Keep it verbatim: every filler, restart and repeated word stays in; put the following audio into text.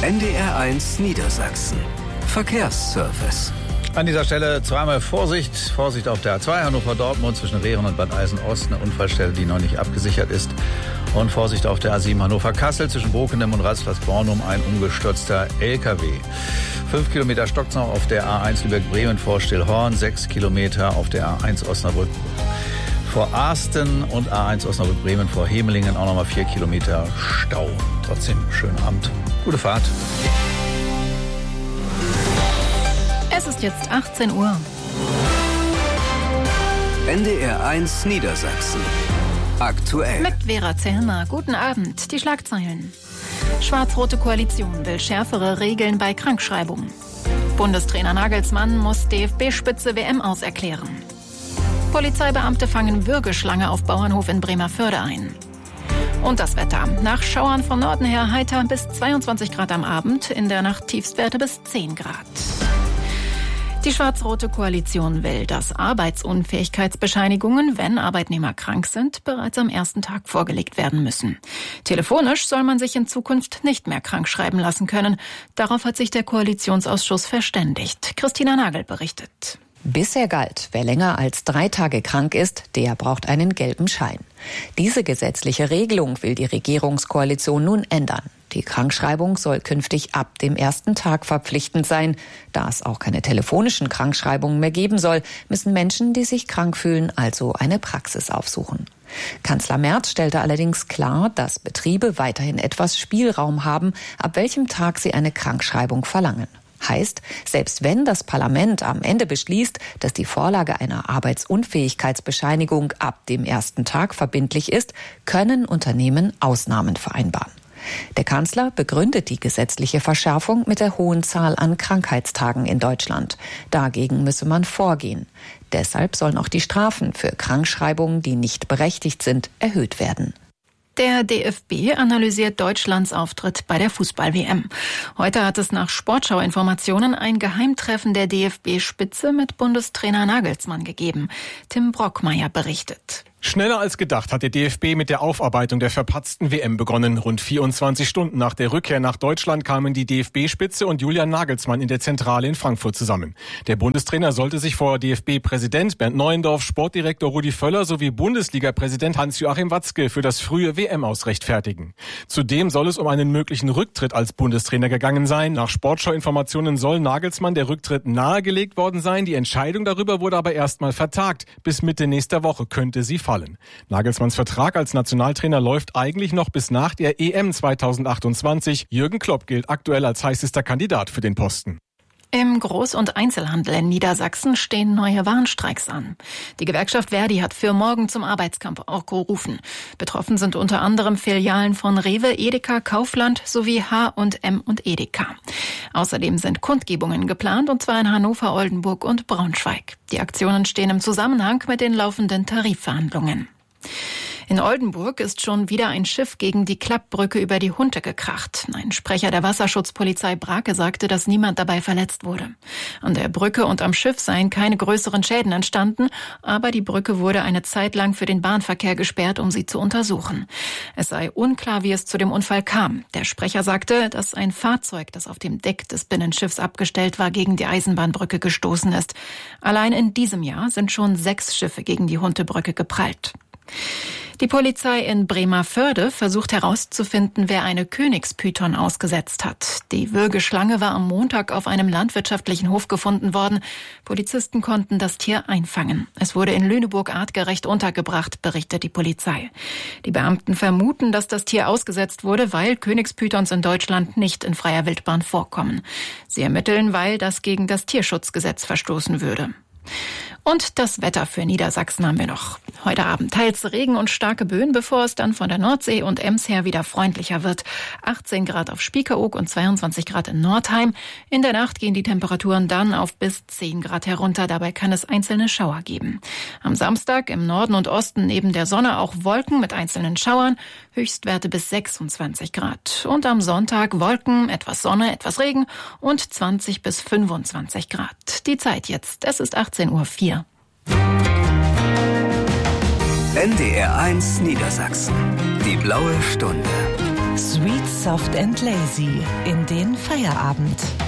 N D R eins Niedersachsen. Verkehrsservice. An dieser Stelle zweimal Vorsicht. Vorsicht auf der A zwei Hannover-Dortmund zwischen Rehren und Bad Eisen-Ost. Eine Unfallstelle, die noch nicht abgesichert ist. Und Vorsicht auf der A sieben Hannover-Kassel zwischen Brokenem und Ratzlatz-Bornum. Ein umgestürzter L K W. Fünf Kilometer stockt's noch auf der A eins Lübeck-Bremen vor Stillhorn. Sechs Kilometer auf der A eins Osnabrück vor Arsten und A eins Osnabrück-Bremen vor Hemelingen. Auch nochmal vier Kilometer Stau. Trotzdem schönen Abend. Gute Fahrt. Es ist jetzt achtzehn Uhr. N D R eins Niedersachsen. Aktuell. Mit Vera Zellmer. Guten Abend. Die Schlagzeilen. Schwarz-rote Koalition will schärfere Regeln bei Krankschreibungen. Bundestrainer Nagelsmann muss D F B-Spitze W M auserklären. Polizeibeamte fangen Würgeschlange auf Bauernhof in Bremerförde ein. Und das Wetter. Nach Schauern von Norden her heiter bis zweiundzwanzig Grad am Abend, in der Nacht Tiefstwerte bis zehn Grad. Die schwarz-rote Koalition will, dass Arbeitsunfähigkeitsbescheinigungen, wenn Arbeitnehmer krank sind, bereits am ersten Tag vorgelegt werden müssen. Telefonisch soll man sich in Zukunft nicht mehr krank schreiben lassen können. Darauf hat sich der Koalitionsausschuss verständigt. Christina Nagel berichtet. Bisher galt, wer länger als drei Tage krank ist, der braucht einen gelben Schein. Diese gesetzliche Regelung will die Regierungskoalition nun ändern. Die Krankschreibung soll künftig ab dem ersten Tag verpflichtend sein. Da es auch keine telefonischen Krankschreibungen mehr geben soll, müssen Menschen, die sich krank fühlen, also eine Praxis aufsuchen. Kanzler Merz stellte allerdings klar, dass Betriebe weiterhin etwas Spielraum haben, ab welchem Tag sie eine Krankschreibung verlangen. Heißt, selbst wenn das Parlament am Ende beschließt, dass die Vorlage einer Arbeitsunfähigkeitsbescheinigung ab dem ersten Tag verbindlich ist, können Unternehmen Ausnahmen vereinbaren. Der Kanzler begründet die gesetzliche Verschärfung mit der hohen Zahl an Krankheitstagen in Deutschland. Dagegen müsse man vorgehen. Deshalb sollen auch die Strafen für Krankschreibungen, die nicht berechtigt sind, erhöht werden. Der D F B analysiert Deutschlands Auftritt bei der Fußball-W M. Heute hat es nach Sportschau-Informationen ein Geheimtreffen der D F B-Spitze mit Bundestrainer Nagelsmann gegeben. Tim Brockmeier berichtet. Schneller als gedacht hat der D F B mit der Aufarbeitung der verpatzten W M begonnen. Rund vierundzwanzig Stunden nach der Rückkehr nach Deutschland kamen die D F B-Spitze und Julian Nagelsmann in der Zentrale in Frankfurt zusammen. Der Bundestrainer sollte sich vor D F B-Präsident Bernd Neuendorf, Sportdirektor Rudi Völler sowie Bundesliga-Präsident Hans-Joachim Watzke für das frühe W M-Aus rechtfertigen. Zudem soll es um einen möglichen Rücktritt als Bundestrainer gegangen sein. Nach Sportschau-Informationen soll Nagelsmann der Rücktritt nahegelegt worden sein. Die Entscheidung darüber wurde aber erstmal vertagt. Bis Mitte nächster Woche könnte sie fallen. Nagelsmanns Vertrag als Nationaltrainer läuft eigentlich noch bis nach der E M zweitausendachtundzwanzig. Jürgen Klopp gilt aktuell als heißester Kandidat für den Posten. Im Groß- und Einzelhandel in Niedersachsen stehen neue Warnstreiks an. Die Gewerkschaft Verdi hat für morgen zum Arbeitskampf auch gerufen. Betroffen sind unter anderem Filialen von Rewe, Edeka, Kaufland sowie H und M und Edeka. Außerdem sind Kundgebungen geplant, und zwar in Hannover, Oldenburg und Braunschweig. Die Aktionen stehen im Zusammenhang mit den laufenden Tarifverhandlungen. In Oldenburg ist schon wieder ein Schiff gegen die Klappbrücke über die Hunte gekracht. Ein Sprecher der Wasserschutzpolizei Brake sagte, dass niemand dabei verletzt wurde. An der Brücke und am Schiff seien keine größeren Schäden entstanden, aber die Brücke wurde eine Zeit lang für den Bahnverkehr gesperrt, um sie zu untersuchen. Es sei unklar, wie es zu dem Unfall kam. Der Sprecher sagte, dass ein Fahrzeug, das auf dem Deck des Binnenschiffs abgestellt war, gegen die Eisenbahnbrücke gestoßen ist. Allein in diesem Jahr sind schon sechs Schiffe gegen die Huntebrücke geprallt. Die Polizei in Bremerförde versucht herauszufinden, wer eine Königspython ausgesetzt hat. Die Würgeschlange war am Montag auf einem landwirtschaftlichen Hof gefunden worden. Polizisten konnten das Tier einfangen. Es wurde in Lüneburg artgerecht untergebracht, berichtet die Polizei. Die Beamten vermuten, dass das Tier ausgesetzt wurde, weil Königspythons in Deutschland nicht in freier Wildbahn vorkommen. Sie ermitteln, weil das gegen das Tierschutzgesetz verstoßen würde. Und das Wetter für Niedersachsen haben wir noch. Heute Abend teils Regen und starke Böen, bevor es dann von der Nordsee und Ems her wieder freundlicher wird. achtzehn Grad auf Spiekeroog und zweiundzwanzig Grad in Nordheim. In der Nacht gehen die Temperaturen dann auf bis zehn Grad herunter. Dabei kann es einzelne Schauer geben. Am Samstag im Norden und Osten neben der Sonne auch Wolken mit einzelnen Schauern. Höchstwerte bis sechsundzwanzig Grad. Und am Sonntag Wolken, etwas Sonne, etwas Regen und zwanzig bis fünfundzwanzig Grad. Die Zeit jetzt. Es ist achtzehn Uhr vier. N D R eins Niedersachsen. Die blaue Stunde. Sweet, Soft and Lazy in den Feierabend.